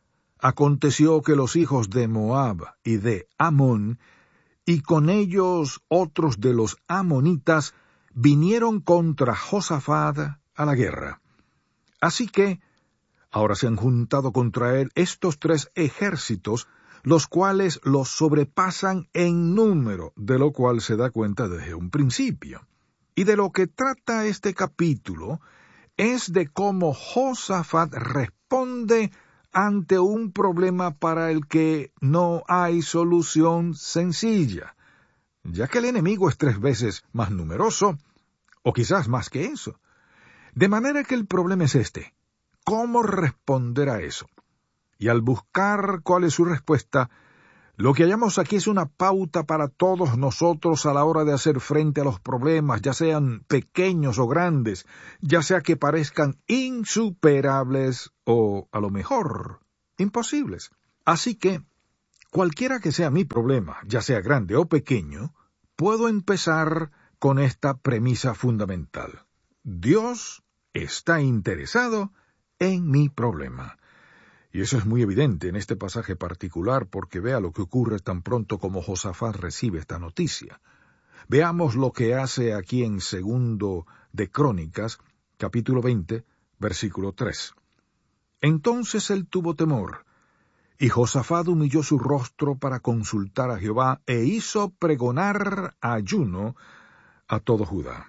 aconteció que los hijos de Moab y de Amón, y con ellos otros de los amonitas, vinieron contra Josafat a la guerra. Así que ahora se han juntado contra él estos 3 ejércitos, los cuales los sobrepasan en número, de lo cual se da cuenta desde un principio. Y de lo que trata este capítulo es de cómo Josafat responde ante un problema para el que no hay solución sencilla, ya que el enemigo es 3 veces más numeroso, o quizás más que eso. De manera que el problema es este: ¿cómo responder a eso? Y al buscar cuál es su respuesta, Lo que hallamos aquí es una pauta para todos nosotros a la hora de hacer frente a los problemas, ya sean pequeños o grandes, ya sea que parezcan insuperables o, a lo mejor, imposibles. Así que, cualquiera que sea mi problema, ya sea grande o pequeño, puedo empezar con esta premisa fundamental. Dios está interesado en mi problema. Y eso es muy evidente en este pasaje particular porque vea lo que ocurre tan pronto como Josafat recibe esta noticia. Veamos lo que hace aquí en 2 de Crónicas, capítulo 20, versículo 3. Entonces él tuvo temor, y Josafat humilló su rostro para consultar a Jehová e hizo pregonar ayuno a todo Judá.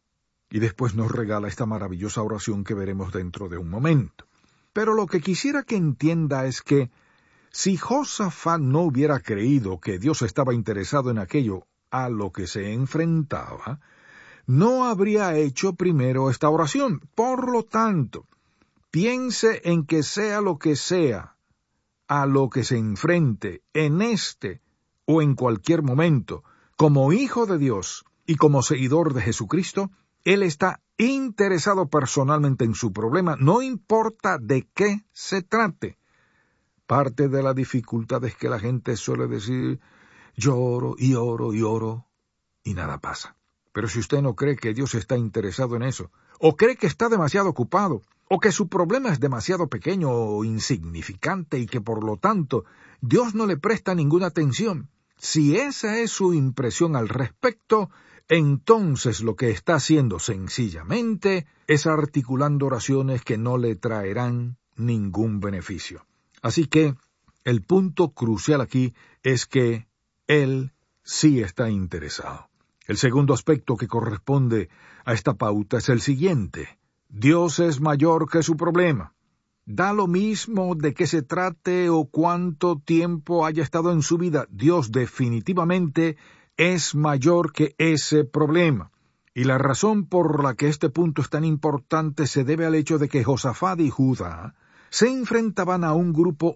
Y después nos regala esta maravillosa oración que veremos dentro de un momento. Pero lo que quisiera que entienda es que si Josafat no hubiera creído que Dios estaba interesado en aquello a lo que se enfrentaba, no habría hecho primero esta oración. Por lo tanto, piense en que sea lo que sea a lo que se enfrente en este o en cualquier momento, como hijo de Dios y como seguidor de Jesucristo, Él está interesado personalmente en su problema, no importa de qué se trate. Parte de la dificultad es que la gente suele decir, yo oro y oro y oro, y nada pasa. Pero si usted no cree que Dios está interesado en eso, o cree que está demasiado ocupado, o que su problema es demasiado pequeño o insignificante y que por lo tanto Dios no le presta ninguna atención, si esa es su impresión al respecto, entonces lo que está haciendo sencillamente es articulando oraciones que no le traerán ningún beneficio. Así que el punto crucial aquí es que Él sí está interesado. El segundo aspecto que corresponde a esta pauta es el siguiente. Dios es mayor que su problema. Da lo mismo de qué se trate o cuánto tiempo haya estado en su vida. Dios definitivamente es mayor que ese problema. Y la razón por la que este punto es tan importante se debe al hecho de que Josafat y Judá se enfrentaban a un grupo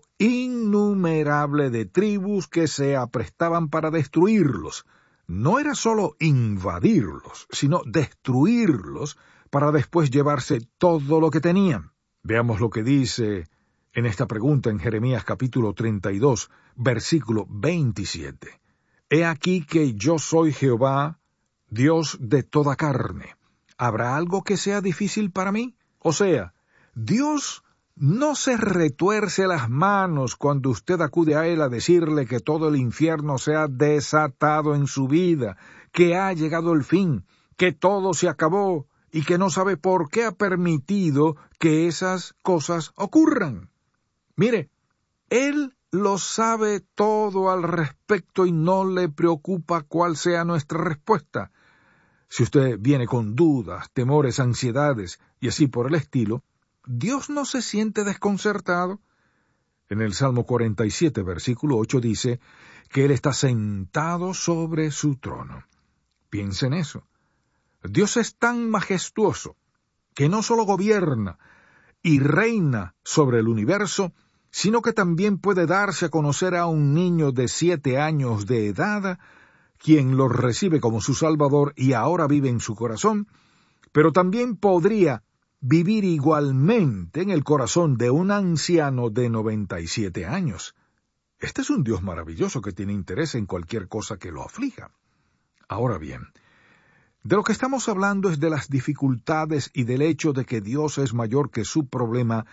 innumerable de tribus que se aprestaban para destruirlos. No era solo invadirlos, sino destruirlos para después llevarse todo lo que tenían. Veamos lo que dice en esta pregunta en Jeremías capítulo 32, versículo 27. He aquí que yo soy Jehová, Dios de toda carne. ¿Habrá algo que sea difícil para mí? O sea, Dios no se retuerce las manos cuando usted acude a Él a decirle que todo el infierno se ha desatado en su vida, que ha llegado el fin, que todo se acabó y que no sabe por qué ha permitido que esas cosas ocurran. Mire, Él lo sabe todo al respecto y no le preocupa cuál sea nuestra respuesta. Si usted viene con dudas, temores, ansiedades y así por el estilo, Dios no se siente desconcertado. En el Salmo 47, versículo 8 dice que Él está sentado sobre su trono. Piensa en eso. Dios es tan majestuoso que no solo gobierna y reina sobre el universo, sino que también puede darse a conocer a un niño de 7 años de edad, quien lo recibe como su Salvador y ahora vive en su corazón, pero también podría vivir igualmente en el corazón de un anciano de 97 años. Este es un Dios maravilloso que tiene interés en cualquier cosa que lo aflija. Ahora bien, de lo que estamos hablando es de las dificultades y del hecho de que Dios es mayor que su problema,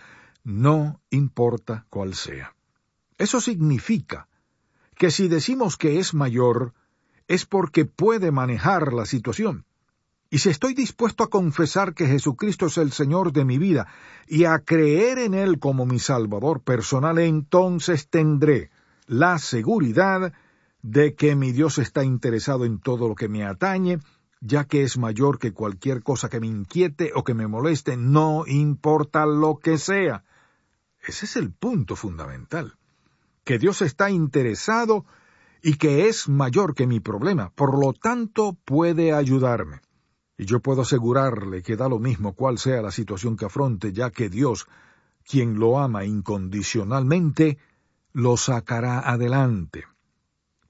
no importa cuál sea. Eso significa que si decimos que es mayor, es porque puede manejar la situación. Y si estoy dispuesto a confesar que Jesucristo es el Señor de mi vida y a creer en Él como mi Salvador personal, entonces tendré la seguridad de que mi Dios está interesado en todo lo que me atañe, ya que es mayor que cualquier cosa que me inquiete o que me moleste, no importa lo que sea. Ese es el punto fundamental, que Dios está interesado y que es mayor que mi problema, por lo tanto puede ayudarme. Y yo puedo asegurarle que da lo mismo cuál sea la situación que afronte, ya que Dios, quien lo ama incondicionalmente, lo sacará adelante.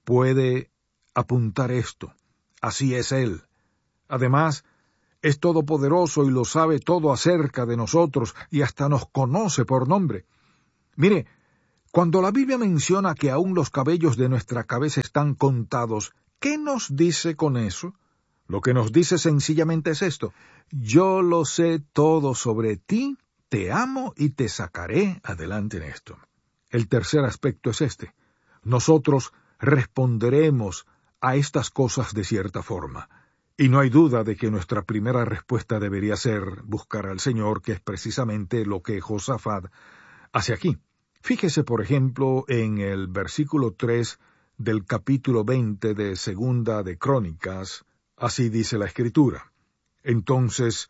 puede apuntar esto. Así es Él. Además, es todopoderoso y lo sabe todo acerca de nosotros y hasta nos conoce por nombre. Mire, cuando la Biblia menciona que aún los cabellos de nuestra cabeza están contados, ¿qué nos dice con eso? Lo que nos dice sencillamente es esto: yo lo sé todo sobre ti, te amo y te sacaré adelante en esto. El tercer aspecto es este: nosotros responderemos a estas cosas de cierta forma. Y no hay duda de que nuestra primera respuesta debería ser buscar al Señor, que es precisamente lo que Josafat hace aquí. Fíjese, por ejemplo, en el versículo 3 del capítulo 20 de Segunda de Crónicas. Así dice la Escritura: entonces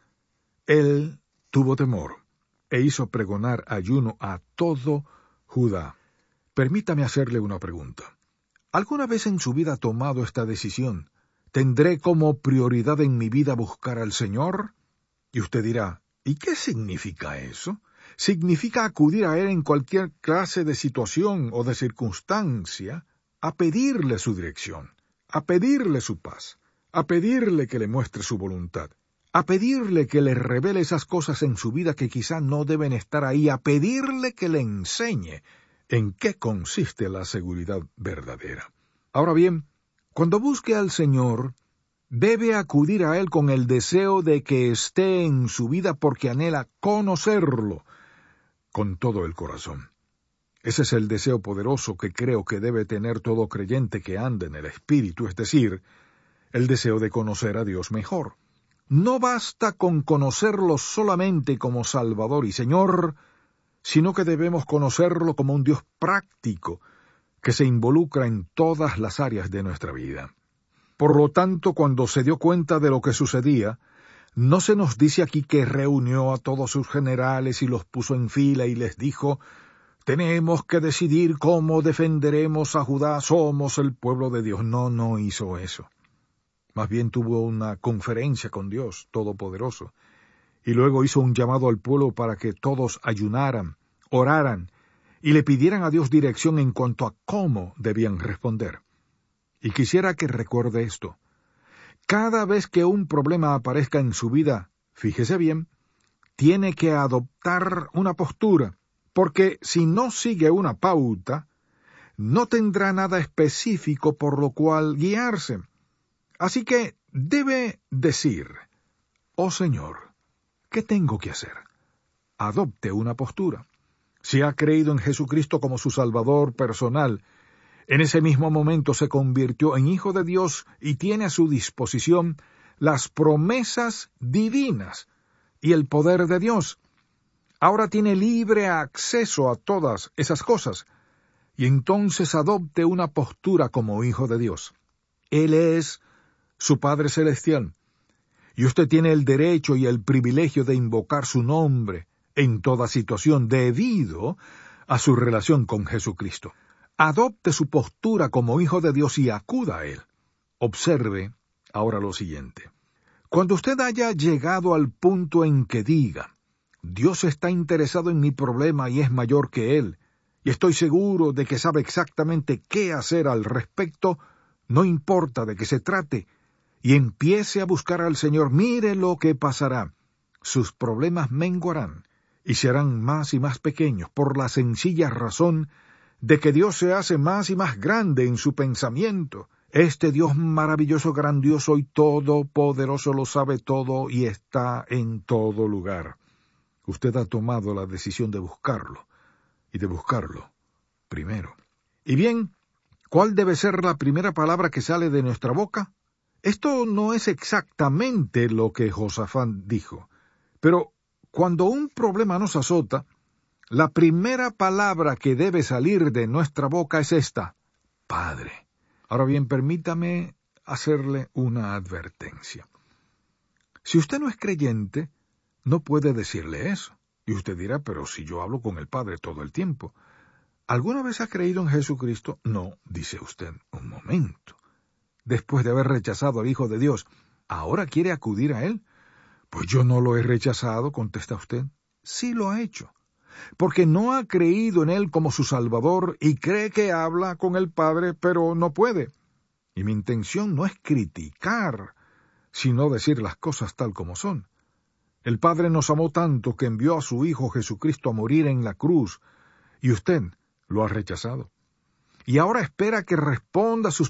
él tuvo temor e hizo pregonar ayuno a todo Judá. Permítame hacerle una pregunta. ¿Alguna vez en su vida ha tomado esta decisión? ¿Tendré como prioridad en mi vida buscar al Señor? Y usted dirá, ¿y qué significa eso? Significa acudir a Él en cualquier clase de situación o de circunstancia, a pedirle su dirección, a pedirle su paz, a pedirle que le muestre su voluntad, a pedirle que le revele esas cosas en su vida que quizá no deben estar ahí, a pedirle que le enseñe en qué consiste la seguridad verdadera. Ahora bien, cuando busque al Señor, debe acudir a Él con el deseo de que esté en su vida porque anhela conocerlo con todo el corazón. Ese es el deseo poderoso que creo que debe tener todo creyente que anda en el Espíritu, es decir, el deseo de conocer a Dios mejor. No basta con conocerlo solamente como Salvador y Señor, sino que debemos conocerlo como un Dios práctico, que se involucra en todas las áreas de nuestra vida. Por lo tanto, cuando se dio cuenta de lo que sucedía, no se nos dice aquí que reunió a todos sus generales y los puso en fila y les dijo: tenemos que decidir cómo defenderemos a Judá, somos el pueblo de Dios. No hizo eso. Más bien tuvo una conferencia con Dios Todopoderoso, y luego hizo un llamado al pueblo para que todos ayunaran, oraran, y le pidieran a Dios dirección en cuanto a cómo debían responder. Y quisiera que recuerde esto: cada vez que un problema aparezca en su vida, fíjese bien, tiene que adoptar una postura, porque si no sigue una pauta, no tendrá nada específico por lo cual guiarse. Así que debe decir: oh Señor, ¿qué tengo que hacer? Adopte una postura. Si ha creído en Jesucristo como su Salvador personal, en ese mismo momento se convirtió en hijo de Dios y tiene a su disposición las promesas divinas y el poder de Dios. Ahora tiene libre acceso a todas esas cosas, y entonces adopte una postura como hijo de Dios. Él es su Padre Celestial, y usted tiene el derecho y el privilegio de invocar su nombre en toda situación debido a su relación con Jesucristo. Adopte su postura como hijo de Dios y acuda a Él. Observe ahora lo siguiente. Cuando usted haya llegado al punto en que diga: Dios está interesado en mi problema y es mayor que Él, y estoy seguro de que sabe exactamente qué hacer al respecto, no importa de qué se trate, y empiece a buscar al Señor, mire lo que pasará. Sus problemas menguarán y se harán más y más pequeños por la sencilla razón de que Dios se hace más y más grande en su pensamiento. Este Dios maravilloso, grandioso y todopoderoso lo sabe todo y está en todo lugar. Usted ha tomado la decisión de buscarlo, y de buscarlo primero. Y bien, ¿cuál debe ser la primera palabra que sale de nuestra boca? Esto no es exactamente lo que Josafat dijo, pero cuando un problema nos azota, la primera palabra que debe salir de nuestra boca es esta: Padre. Ahora bien, permítame hacerle una advertencia. Si usted no es creyente, no puede decirle eso. Y usted dirá: pero si yo hablo con el Padre todo el tiempo. ¿Alguna vez ha creído en Jesucristo? No, dice usted. Un momento. Después de haber rechazado al Hijo de Dios, ¿ahora quiere acudir a Él? Pues yo no lo he rechazado, contesta usted. Sí lo ha hecho. porque no ha creído en Él como su Salvador y cree que habla con el Padre, pero no puede. Y mi intención no es criticar, sino decir las cosas tal como son. El Padre nos amó tanto que envió a su Hijo Jesucristo a morir en la cruz, y usted lo ha rechazado. Y ahora espera que responda sus